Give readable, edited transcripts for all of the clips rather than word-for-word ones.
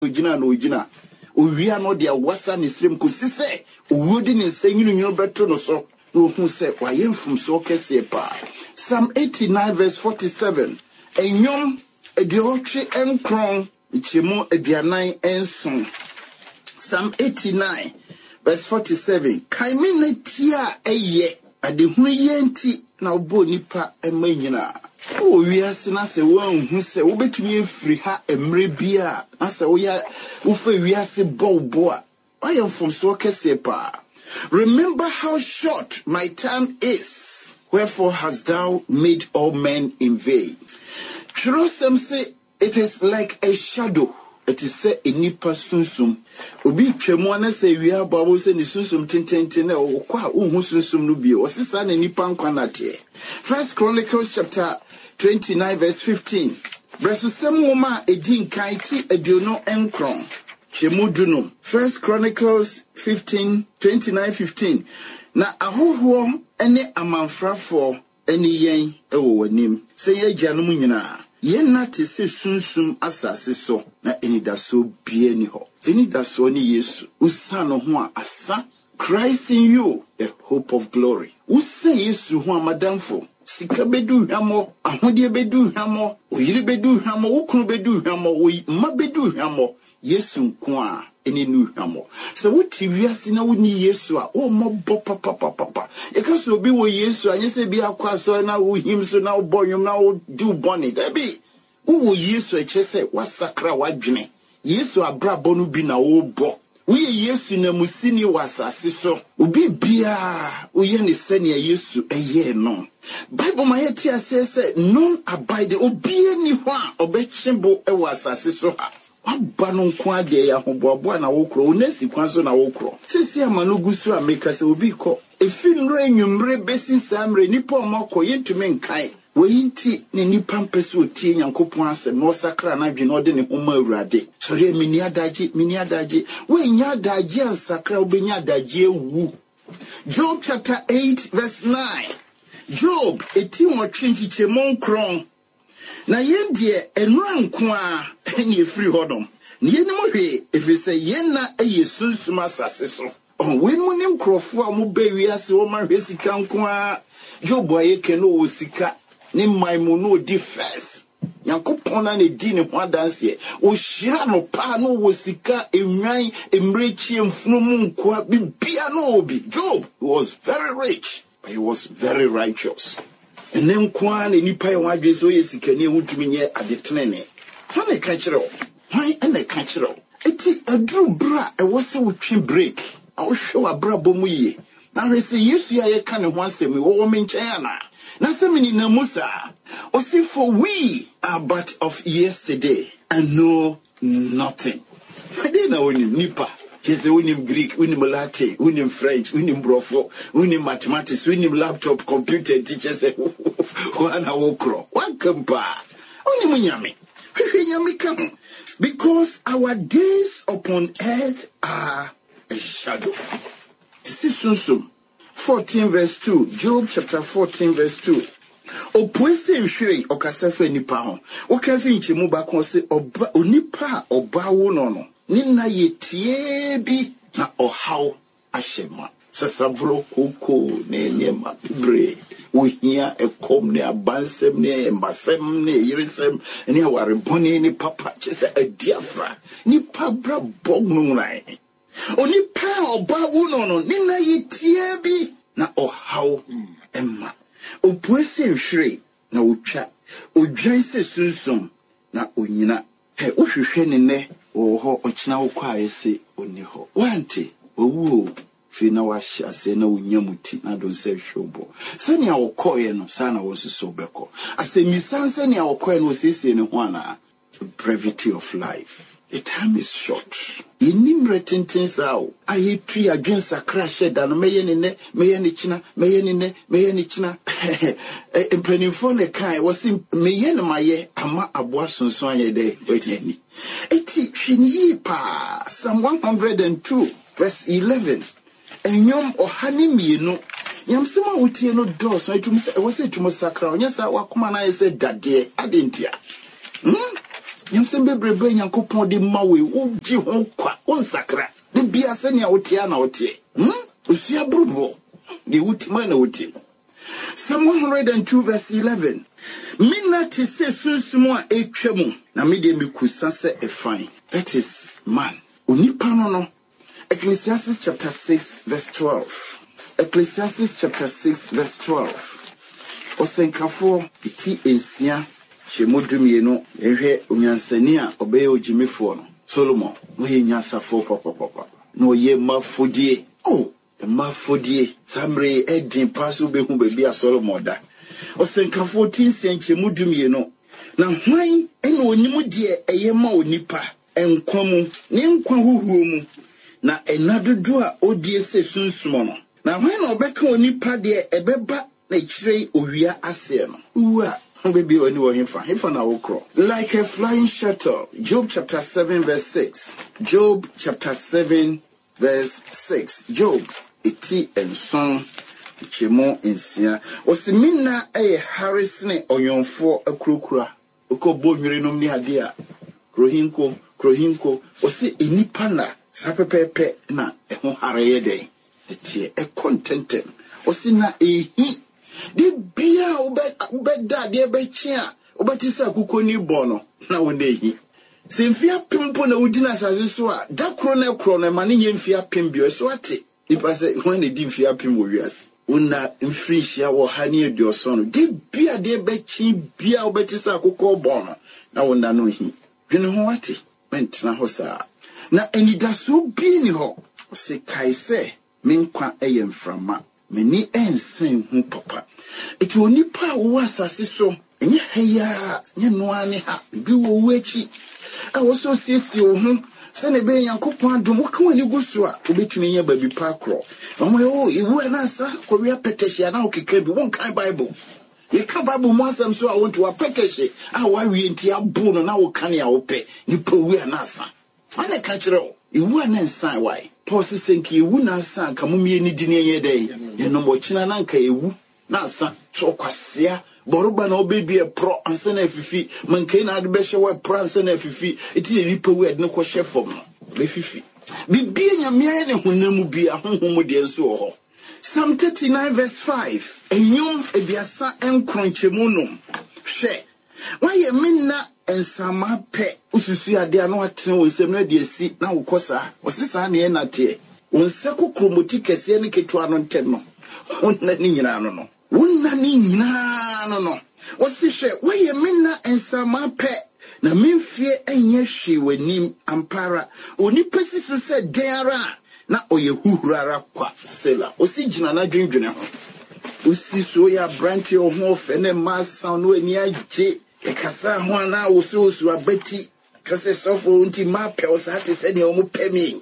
ojina no ojina owia no de awasa ne srem ko sise owodi ne nsanyinu nyino beto no so no hu se wayemfum so kese pa. Psalm 89 verse 47 enyom ediotwe enkron ichemu edianan enson. Psalm 89 verse 47 kaimi na tia eye adehunu yenti na obo nipa emanyina o wiase na se wan hu se wo betumi efiri ha emre bia na se wo ya wo fa wiase bobo a why from so kese pa. Remember how short my time is, wherefore hast thou made all men in vain. Jerusalem say it is like a shadow. It is say a nipa sunsum. Obi twemu na say wi ababo say ni sunsum tententen na okwa ohu sunsum no bi. Osisa na nipa nkwanate. First Chronicles chapter 29 verse 15. Bresusem woma edin kan ti aduono enkron. Chemudunum. First Chronicles 29:15. Na ahoho ene amanfrafo ene yen ewo wanim. Se ye gianum nyina. Yen na te se sunsum asase so na enidaso bie ni ho. Enidaso ni Yesu. Usano ho asa. Christ in you, the hope of glory. Use Yesu ho amadamfo. Sika bedu hwamo, ahode bedu hwamo, oyire bedu hwamo, wokunu bedu hwamo, ma bedu hwamo. Yesu nko a ene nu hwamo. Se wuti wiase na woni Yesu a o mobbo papa. E ka so bi wo Yesu anye se bi akwa so na wo him so na wo bonyum na wo do boni. Da bi wo Yesu e kire se wasakra wadwene. Yesu abrabo no bi na wo bo. We Yesu na musini wasase so. Obi bia uye ni sene Yesu eye no. Bible ma yetia say non abide obi ni ho a obechimbo e wasase so ha. Waba no nko ade ya hoboabo na wokro onesi kwan so na wokro. Sisi amanugusu ameka se obi ko efinro enwumre besi samre nipa omako yentumi nkan. Weyinti ne nipa mpese otie Nyankopon asem no sakra na dwe no de ne homa awurade. Sori mini adaje we nya adaje ansakra obenya adaje ewu. Job chapter 8 verse 9. Job eti mo twinchiche monkron. Na yendie enura nko a ene efiri hodom. Ne yenim hwe efise yenna eye sunsum asase so. We mu ne nkrofo a mo ba wiase wo ma hwe sika nko a Job ayeke no wo sika ni maimu no di first. Nyankopon na ne di ne ho adanse. O hira no pa no wo sika enwan emrechi emfunu mu nko bibia no obi. Job was very rich, but he was very righteous. And then kwan ni nipa ye wadwe so ye sika ne hutumi nye adetenene. Fa na ka kire o. Hwan na ka kire o. Eti adru bra e wo se wotwe break. A wo hwe wa bra bomu ye. Na hwese Yesu ya ye ka ne ho asemi wo menchen ana. Na semini na Musa, osi for we are but of yesterday and know nothing. Fade na woni nipa. Chese woni Greek, woni Latin, woni French, woni brofo, woni mathematics, woni laptop, computer teachers. Wana wokro. Wakampa. Oni munyame. Hwe nyame kam. Because our days upon earth are a shadow. This is sunsum. 14 verse 2. Job chapter 14 verse 2. Opwese nhwire okasafa nipa ho. Wokafi nchemu ba kon se oba onipa oba wo no. Ni na yetie bi na ohaw ahyema. Sasabro koko ne nyema bre. Ohia ekom ne abansem ne embasem ne yiresem ne aware boni ne papa chese adiafra. Nipa bra bognu nai. Oni pa oba wo no ni na yetie bi na ohaw emma opwese nhwire na otwa odwan se sunsum na onyina he ohwehwe ne ne wo ho okina wo kwa yese oni ho wanti owu fi na wahya se na onyamuti na don se hwobo sani a wokoye no sana wo so beko asemisanse ne a wokoye no sese ne ho ana brevity of life. The time is short. Inim retintin sao. Aye tri adwen sakra sheda no meye ne china. Empanimfo ne kai wasi meye ne maye ama aboa sonson aye de wetini. Eti hwini pa Psalm 102 verse 11. Enyom ohani mienu. Nyamsema utie no dos so etum se wase etum sakra. Onya sa wakoma na yese dade adentia. Yamsem bebrebe Nyankopon de mawe wo gi ho kwa wo sakra. De bia se ne wotia na wotie. Usia brubo. De wutima na wotie. Psalm 102 verse 11. Mina te se sunsumo a etwam na me de mekusa se efan. That is man. Onipa no. Ecclesiastes chapter 6 verse 12. Ecclesiastes chapter 6 verse 12. Osenkafo iti ensia shemodumie no ehwe onyansani a obeye ojimefo no Solomon wo ye nyasafo papa no ye mafodie mafodie samre edin paso behu bebi a Solomon da osenkafo tinsia shemodumie no na hwan ene onyim de eye ma onipa enkwamu ne nkwa huhuo mu na enadodo a odie se sunsumo no na hwan na obeka onipa de ebeba na chire owia ase no uwa baby when you hefa na okro like a flying shuttle. Job chapter 7 verse 6. Job chapter 7 verse 6. Job eti enson chemo ensia osimina Harris ne oyonfo akurokura okobo nwere nom ni ade a krohinko osi enipa na sapepepe na eho hareye den etie contentem osi na ehi di bia obeda de bechia obatisa akukoni bono na wonehi semfia pimpo na udina asase so a da kro na mane nyemfia pimbio so ate ipase when di mfia pimbo wiase una mfrishia wo hani edioso no di bia de bechi bia obatisa akuko bono na wona no hi dwene ho ate mentra ho saa na enidaso bi ni ho se kaise menkwa eyemframa meni ensen hu papa eti onipa wo asase so enye heya nye noane ha bi wo wechi a wo so siesie wo hu se ne be Yankopon adom wo kan ani guso a obetumi nya babi pa kro omo ewu na sa ko wi apetehia na okeka bi won kan Bible ye kan Bible mo asem so a won to apetehia a wa wi enti abu no na wo kan ya wo pe ni pa wi na sa ane ka kire wo ewu na nsan wai Paul senki ewu na nsan ka mumie ni di ne ye dai ye no mo china na nka ewu na nsan so kwasia boruba na obedue pro ansa na afifi mankai na ade be hye pro ansa na afifi eti ne lipa wi ade ne ko hye fom no be fifi bibie nyamia ne honamu bia honhom de enso ho Psalm 39 verse 5 enyum ebiasa enkronchemu no hye waye minna ensama pe ususu ade ano atene wonsem na de asi na wokosa osisa na ye nate wonseko kromoti kese ne ketwa no ntem no onna ni nyina no wonna ni nyina no osihwe waye minna ensama pe na memfie enye hwe wanim ampara oni pesiso se deara na oye huhurara kwa sela osigina na dwendwene ho osiso ya branch o ho fe ne masa no ani agye ekasa ho ana wososo abati kase sofo unti mape osate se ne omu pemi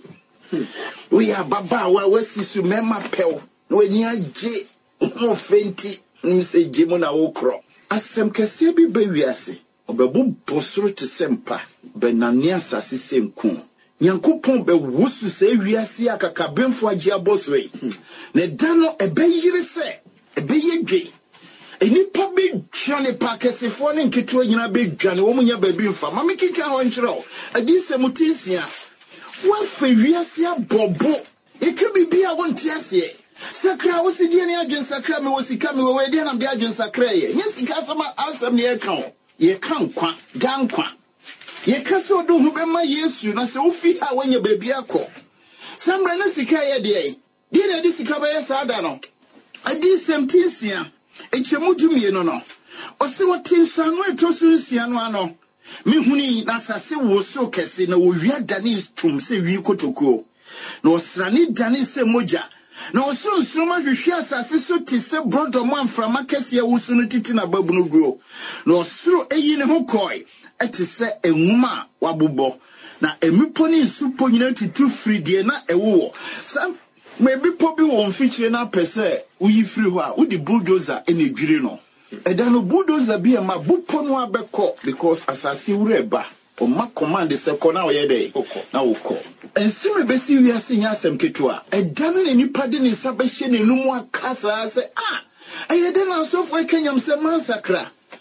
we ya baba wa wasisu mema pel no ani agye ho fenti nse gemu na wokro asem kase bi bawiase obebu bosoro te sempa benani asase semku Nyankopon be wusu se wiase akakabemfo agye aboswe ne da no ebeyire se ebeyedwe enipa be dwane pakesefo ne nketo nyina be dwane wo munya babi mfa mamekika ho nkyerɛw adise mutinsia wa fa wiase abobo eke bibia wonte ase sakra wo sidie ne adwen sakra me wo sika me wo we de na de adwen sakra ye nye sika sama asem ne ye kan kwa gankwa ye kaso do hu be ma Yesu na se ofi ha wanya baby akọ samra na sika ye de na de sika ba ye sada no adi semtinsia echemudumie no ose wotinsa no etosunsia no ano mehuni na sase wo so kese na wo wia dani tum se wi kotoko na osrani dani se moja na osunsuruma hwehwe asase so ti se brodo mo amframa kese ya wusu no titi na babunu guo na osuro eyi ne ho koi eti se enwuma wabubo na emipo ni supo nyina tutu fridie na ewo sam maybe pobi won feature na pese uyi free ho a udi bulldozer ene dwire no eda no bulldozer bi e ma bupo no abekọ because asase wureba o ma command se ko na oye dey na wokọ enseme besi wiase nya asem ketua eda no nipa de ne nsa be hye ne numu akasa se ayede na sofo ekanyam se mansakra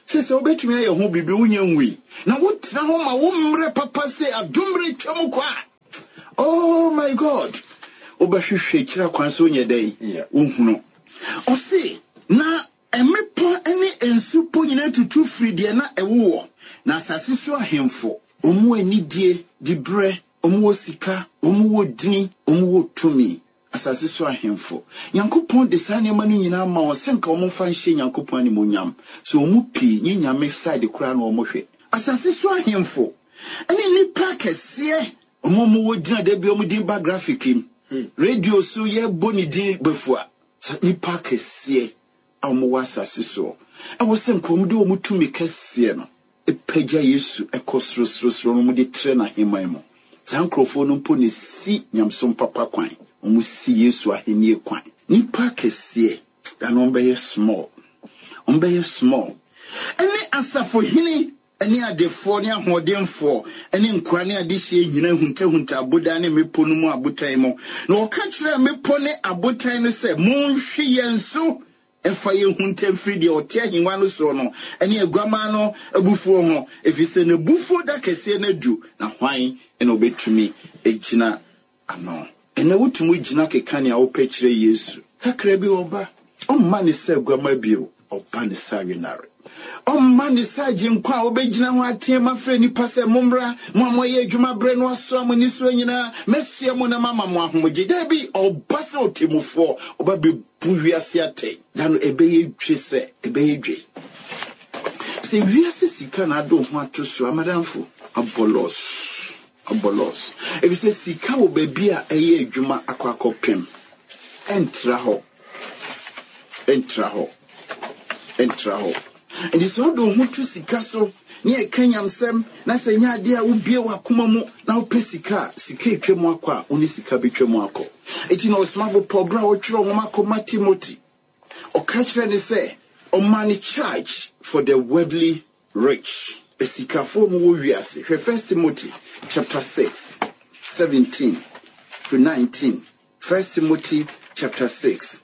Says obetumi aye ho bibi unya nwi. Na wotra ho ma wo mre papa say adomre twam kwa. Oh my God. Obahwehwe kira kwan so nya dai. Wohunu. O say na emepo ene ensupo nyina tutu free de na ewo. Na asase so ahemfo. Omu anidie di bre, omu sika, omu dini, omu tumi. Asase so ahemfo. Nyankopon de sa nneema no nyina ma wo senka omo fa nhye Nyankopon ani monyam. So omu pi nyame side kura na omo hwe. Asase so ahemfo. Ene nipa kese omo wo dina da bi omo din ba graphic im. Radio so ye boni din befua. Nipa kese omo wa asase so. E wo senka omo de omo tumi kese no. Epeja Yesu ekosrosrosro no mu de tre na heman mu. Sankrofo no mpo ne si nyamsom papa kwan. Omu si Yesu ahenie kwan. Nipa kese da no be small. Ombe small. Ene asafo hini ene adefo ne ahodemfo ene nkwa ne adehye nyina hunta aboda ne mepo no mu abotan mu. Na o ka kire mepo ne abotan no se monhwe yenso efa ye hunta free de ote ahinwa no so no ene aguama no abufuo ho efise ne bufuo da kese na du na hwan ene obetumi egina ano. Ene wutumu gina kekane a wopekire Yesu. Kakra bi oba. Omma ne se aguama bio. Oba ne sa wenare. Omma ne sa jinkwa obegina ho atema frɛ nipa se momra moamoye adwuma bre no aso amoni so nyina mesia mo na mama mo ahomgye da bi oba se otemufo oba be buwiase ate da no ebeye dwe se ebeye dwe se wiase sika na do ho atoso amadamfo abolos. If you say sika wo baby a eye adwuma akwakopem entra ho and this all do hu to sika so ne ekanyam sem na se nya ade a wo bie wa koma mu na wo pesika sika etwemu akwa oni sika betwemu akọ eti no smavo program wo twiro wo makoma Timothy o ka kire ne say o man charge for the worldly rich esika fo mu wo wiase 1 Timothy chapter 6 17 to 19 1 Timothy chapter 6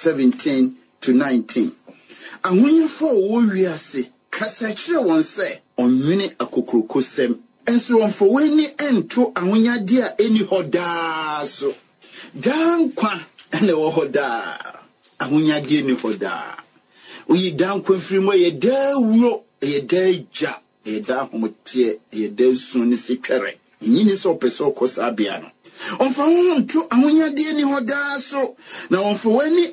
17 to 19 Ahunya fo wo wiase kasa kire won se onwene akokrokosem enso wonfo weni ento ahunya de a eni hoda so dankwa ene wo hoda ahunya de eni hoda oyi dankwa frimo ye da wuro ye da ja ye da homotie ye da sun ni sikere nyini so peso kosa bia no onfa honto ahunya de eni hoda so na onfo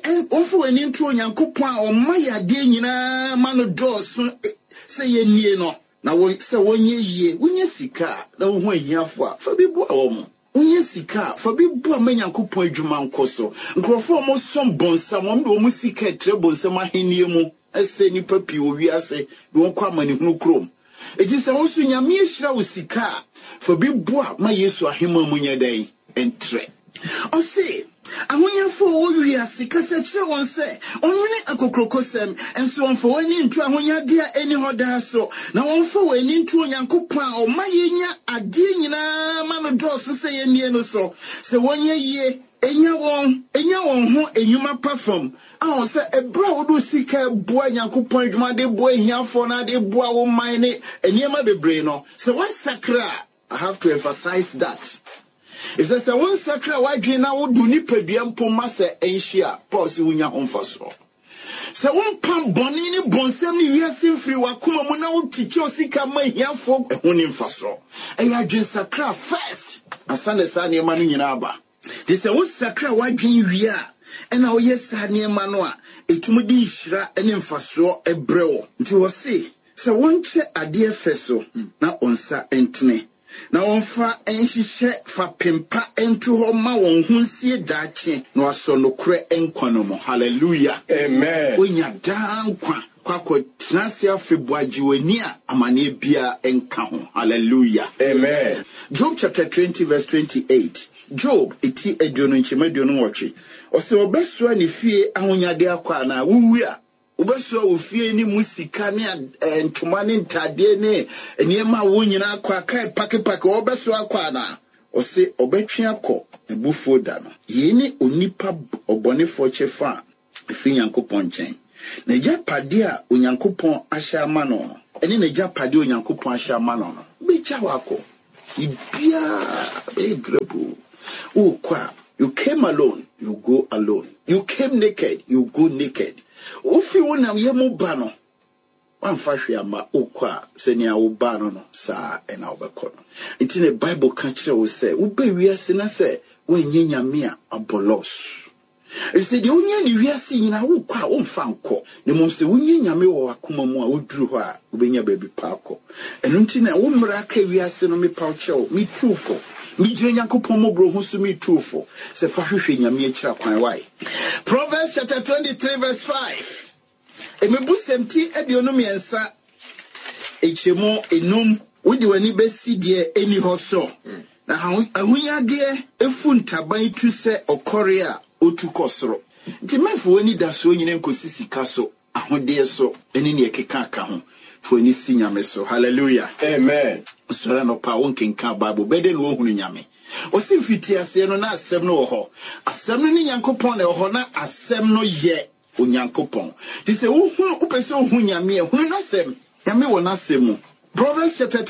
weni nto onyankopon a omma ya de nyina mano doso se ye nie no na wo se wonye yie wonye sika na wo ho ahiafo a fa bibu a wo mo wonye sika fa bibu a manyankopon adwuma nkoso nkrofo mo som bonsa mo de wo sika etre bonsa mahenie mu ese ni papi wo wiase de won kwa amani hunu krom eji se wo su nyame ehira wo sika fa bibu a ma Yesu ahema mu nyadai entre o se ahunya fo wo wiase kasa kire won se onwene akokrokosem enso won fo wani ntu ahunya de a eni hoda so na won fo wani ntu onyankopon a o mayenya ade nyina ma no doso se ye nie no so se wonye yie enya won ho enyuma perform a se ebra wo do sika bua nyankopon adwuma de bua hiafo na de bua wo man ne eniema bebre no se wasakra I have to emphasize that. If there's a one sacred white na would do nipebiam pomasa enshia, pause unya homfaso. So one pam bonini bonsemi we are sim free wakuma muna ticho sika my here folk unim faso. A yajin sacra first. A Sunday Sani manu yinaba. This a one sacred white dream we are. And now yes Sani manoa. A tumudi shra and infaso a brew. Until was see. So one che a dear feso. Na onsa entme. Na onfa enhihye fa pempa ento ho ma won hunsie daache na waso no kure enkwa mo hallelujah amen onya dankwa kwakọ trasia february wani a amane bia enka ho hallelujah amen Job chapter 20 verse 28 Job eti aduonu nchemaduonu wotwe o se obeso ani fie ahonyade akwa na wuwu a obeso ofie ni musika ne ntoma ne ntade ne eniema wo nyina akwa kai pakepake obeso akwa na o se obetwe akọ ebufuo da no ye ni onipa obonefo chefa efi Yankopon chen Na yapade a Onyankopɔn ahyɛ ama no no. Ene na yapade Onyankopɔn ahyɛ ama no no. Becha wako. Ibia be grepo. O kwa. You came alone, you go alone. You came naked, you go naked. Ofi wonam yemu ba no. Wan fa hwe ama okwa senia wo ba no no saa ena obekɔ no. Nti ne Bible ka kyerɛ wo sɛ wo ba wiase na sɛ wenye nyame a abolos. It said the only wiase nyina wo kwa wo mfa nkɔ. Ne mom sɛ wonye nyame wɔ akoma mu a woduru hɔ a wobenya baabi pa akɔ. Ɛno nti na wo mmra ka wiase no me pa kyɛw me trufo. Me jire Nyankopɔn mobro ho so me trufo. Sɛ fa hwehwɛ nyame akyira kwan wai. Proverbs chapter 23 verse 5. Emebu semti aduonu miensa echemo enum wodi wani besi de eni hɔ so na ahunyade efu ntaban tu sɛ ɔkɔre a otu kɔsoro nti mafo wani da so nyine nkosi sika so ahode so eni ne ekeka aka ho fo ni si nyame so hallelujah amen sora no pa won kenka Bible bede no ohunu nyame osi mfiti ase no na asɛm no wɔ hɔ asɛm no ni Nyankopɔn na wɔ hɔ na asɛm no yɛ Onyankopɔn. Ti se uhunu upese uhunu nyame ehunu nasem. Nyame wɔ nasem. Proverbs chapter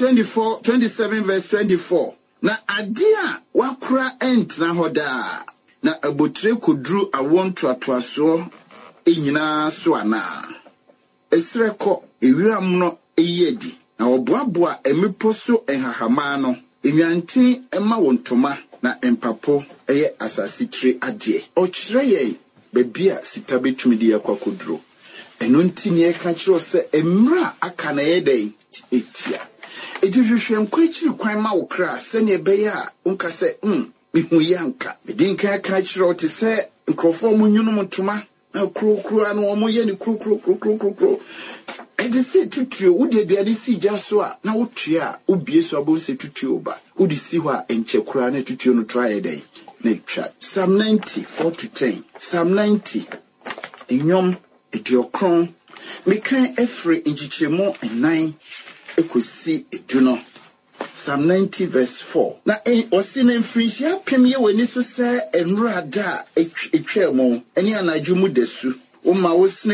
27 verse 24. Na ade a wakura entra hɔ daa. Na abotre koduru awon toatoaso enyina so ana. Esre kɔ ewiram no eyedi. Na oboaboa emipo so enhahama no. Enyantin ema wontoma na empapo eye asasitire ade. Ɔkyerɛ yɛn Bebia sika betumi de yakwakodro. Eno nti ne ka kyerɛ sɛ emra aka na yɛdɛn etia. Edihwehwɛ nkwachiri kwan ma wo kra sɛ ne bɛyɛ a unka sɛ mehu yanka. Medinka ka kyerɛ te sɛ nkrofo mu nwunu mutoma na krokro anu omo ye ne krokro. Ede se tutuo wo de aduade si gya so a na wotua a obie so abo se tutuo ba. Wo de si hɔ a enche kura na tutuo no try yɛdɛn. Psalm 90, 4-10. Psalm 90. Inyom, Ediokron. Mekan Efre Injichemo and 9. Ekosi Eduno. Psalm 90 verse 4. Na osine mfrinsi apemye wani so se enrada etwemo. Eni anajumu desu. Oma wosne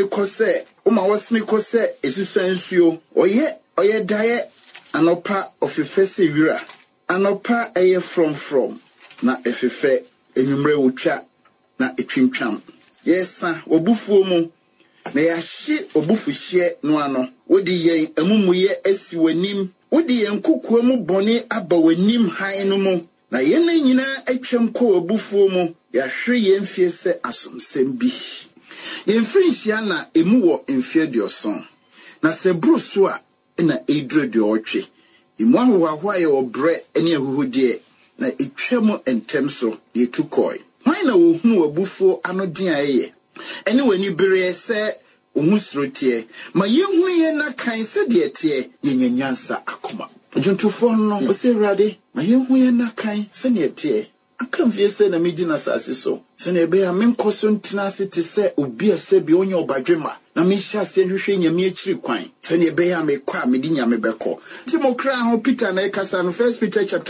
kose esusansuo. Oye daye anopa ofifese wira. Anopa eye from. Na efefe enyumre wotwa na etwintwam yesa obufuo mu na yahye obufuhye no ano wodi yen amumuye asi wanim wodi yen kokoa mu bone aba wanim han no mu na yen nyina atwam kɔ obufuo mu yahwe yen fie se asomsem bi yen frinhia na emu wɔ mfie dioson na se bruso a na edro de otwe emu ahwa ye obre ene ahuhudie na etwam entem so de tukoi why na wo hu wabufo anodin ayɛ ene wani bere sɛ ohun srotie ma yehu ye na kan sɛ de tie yenyanyansa akoma ojuntumfo no o se rade ma yehu ye na kan sɛ ne tie aka mfie sɛ na medi na sase so sɛ ne be ya menkoso ntina se te sɛ obi ase bi onye obadwema na me hya se hwehwe nyame akiri kwan sɛ ne be ya mekɔ a medi nyame bɛkɔ timokra ho Peter na ekasa no 1 Peter chapter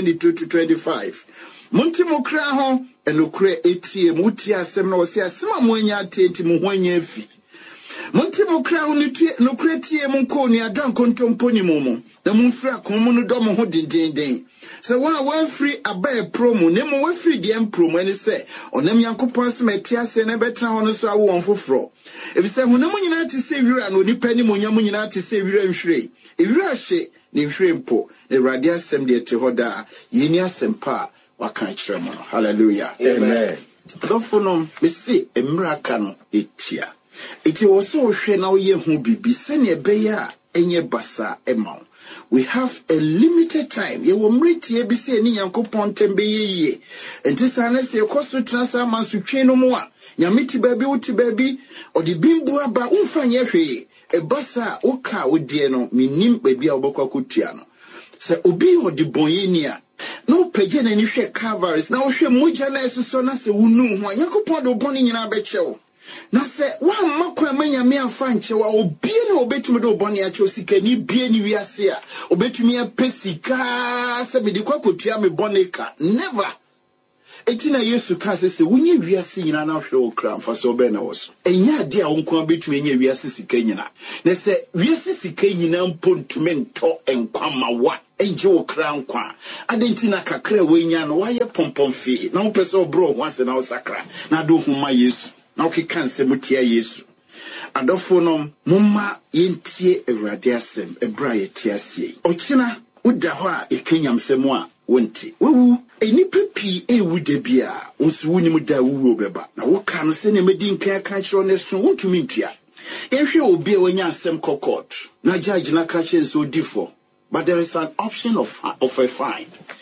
1:22-25 Montimokra ho enokre etie muti asem na wo se asem a mo anya atenti mo ho anya afi Montimokra ho nokre tie mo ko ni adan kontomponi mo na mumfra komo no dom ho dindindin se wa free abae promo ne mo wa free de promo ene se onam Yankopɔn se meti ase na betra ho no so awo won foforo ebi se honam nyina te se wira na onipa ni mo nyam nyina te se wira nhwire ewira hye ne nhwire mpo ne radio asem de te hoda yeni asem pa waka kyerɛ mo hallelujah amen dofono me se emraka no etia eti wo so hwɛ na wo ye hu bibi se ne bɛyɛ a enye basa ema we have a limited time ye wo mretie bi se ni Yankopɔn tembe yeye enti sana se ekoso transa manso twe no mo a nyameti baabi wuti baabi odi bimbu aba umfanye hwe e basa oka odie no minim baabi a obokwa kotua no se obi odi bonye ni a no page na ni hwe Calvaries na wo hwe mogya na esoso na se wunu ho Yankopɔn do boni nyina bekyɛw na se wa makwa manyame afa nchewa obie na obetumi do boni a cho sika ni bie ni wiase a obetumi apesika se me de kwakotua me boneka never Etina Yesu ka se wunye wiase nyina na hwe wo kra mfa so be na wo so. Enya ade a wonko betumi enya wiase sika nyina. Na se wiase sika nyina mpontume nto enkwa ma wa. Enje wo kra nkwa. Adentina kakra wenya no waye pompom fi. Na wo pese obro ho ase na wo sakra. Na do huma Yesu. Na wo keka nsemutia Yesu. Adofo no mumma yentie Awurade asem ebra ye tiasie. Okina uda ho a ekenyam semu a wonti. Wewu enipa pi ewu de bia onsu wunim da wuwo beba. Na wo ka no se ne medi nka ka kiro ne so wontumi ntua. Ehwe obi a wanya asem kokot. Na judge na ka kire so difo. But there is an option of a fine.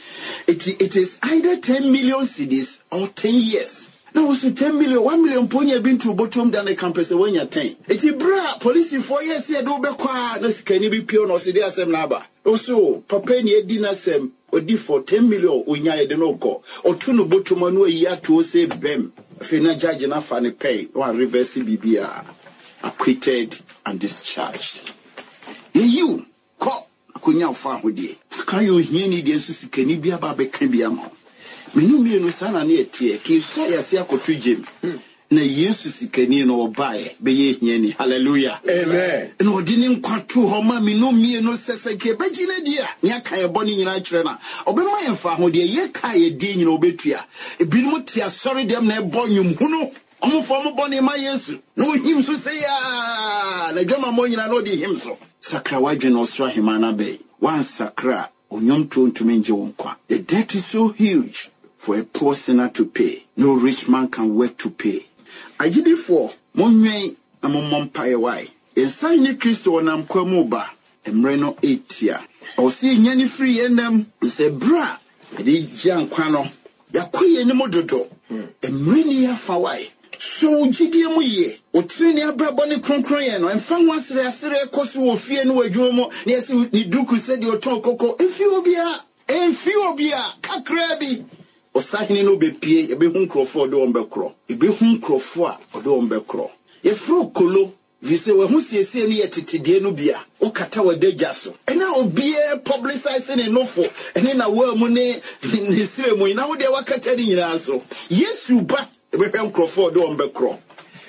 It is either 10 million cedis or 10 years. Now, also 10 million, 1 million ponya been to bottom than a campus when you're 10. It's a bra, police in 4 years, here do be quiet, can you be pure or see some naba? Also, papa ni dinner sem, or di for 10 million, when you don't go, or two no bottom one way ya to save them. If you're not judge enough and pay, or reverse BBR, acquitted and discharged. You, call, kunya fa hodie. Can you hear ni den susi kani bia ba be kan bia ma? Menu mienu sana na etie ke so ya se akotu gem na Yesu sikani no obae be ye hia ni. Hallelujah, amen. No odini nkwato ho ma menu mienu sese ke be gina dia nya kan e boni nyina kire na obema ye fa ho de ye kai ye di nyina obetua ebinom tia sorry dem na e bonyum hunu omo fo mo boni ma Yesu no him so say ya na dwama mo nyina no di him so sakra wadwe no so ahimana be wan sakra onyom to ntumenje wonkwa. The debt is so huge for a poor sinner to pay. No rich man can work to pay. Ajidi for monwen na mompae wai. Ensan ni Kristo na mkwamu ba emre no 8 ya. O si nyani free enem se bra di jankwa no yakoye ni mododo. Emre ni ya fa wai. So jidie mu ye otreni abrabo ne kronkron ye no emfa ho asere koso wo fie no wadwumo mo na yesi ni duku se di oton koko emfi obia kakra bi osahene no bepie ebe hu nkrofo de ombekro ebe hu nkrofo a ode ombekro ye fro kolo vise we hu siesie ni yetetede no bia o kata wadagya so ena obie publicize ne nofo ene na wa mu ne siremu na wo de wakata ni nyina so Yesu ba ebe hwe nkrofo de ombekro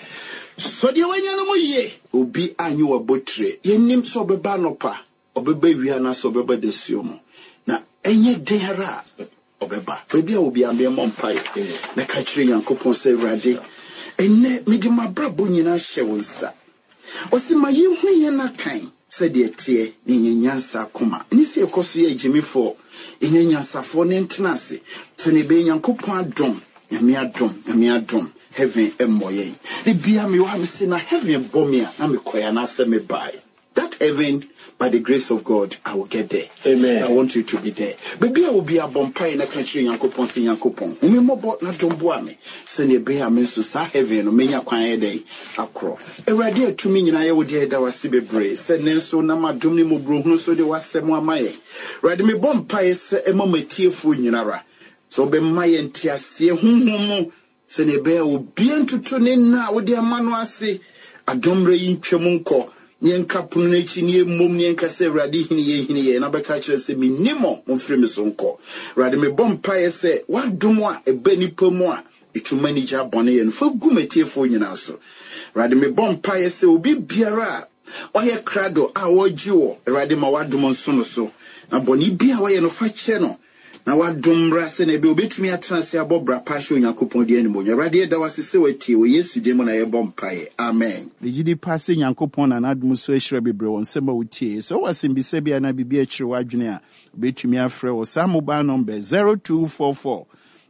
so de wanya no ye obi anyi wa botre yenim so obeba no pa obeba wia na so obeba de suomo na enye dehara obeba bebi a obi ambe mompai na ka kire Yankopon se Awurade enne mede mabrabo nyina hye wonsa osi ma yehu ye na kan se de tie ni nyansa koma ni se ekoso ye jimifo nyansafo ne ntenase tene be Yankopon adom nyame adom heaven emoye e bia me wa me se na heaven bomia na me koya na se me buy that heaven. By the grace of God, I will get there. Amen. I want you to be there. Baby, I will be a bonfire in a country, Yankopon, si Yankopon. Umimo na domboame. Send be a mensu sa heaven, menya kwanye day, akro. Eradia to me, na would hear that was sibe bray. Send Nenso Nama Dumni Mubruno, so they was semwa maye. Radime bonfire, se emo me tearful yinara. So be mayen tia see, hum, send a bear will be into tuning now with their manuasi. A dombre in Piemonco. Nyenka punechi ni mom nyenka se Awurade hini ye na beka kire se minimo mfiri me sonko Awurade me bompa se wadom a eba nipa mu a etuma ni gya bone ye no fa gumetiefo nyina so Awurade me bompa se obi biara oye krado a woji wo Awurade ma wadom nso no so na bone bia woye no fa kye no na wadom rase na be obetumi atrase abobra pasho Yankopon de animo Awurade da wasese watie wo Yesu de mu na ye bompa ye amen. The gidi passe Yankopon na adum so ehira bebre won sema wutie so wasim bi se bia na bibia ekire wadwene a obetumi afre wo sa mobile number 0244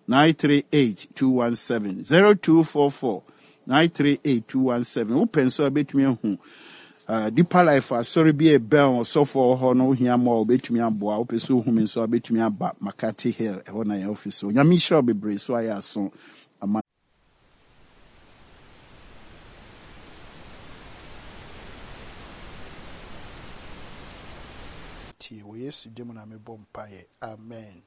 938 217 0244 938 217 open so obetumi hu Deeper Life sorry be a bell so for ho no hia mo betumi aboa opeso hu me so betumi aba Makati Hill e ho na your office so nyami hira bebre so aya so ama tie wo Yesu demu na me bompaye amen.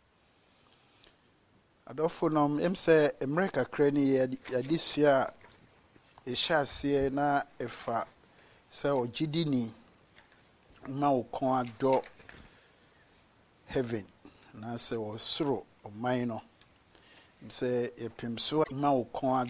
Adofo nom emse America krani yadisia e hyase na efa se ogidini ma ukon ado heaven na se osoro oman no Say a pimso ma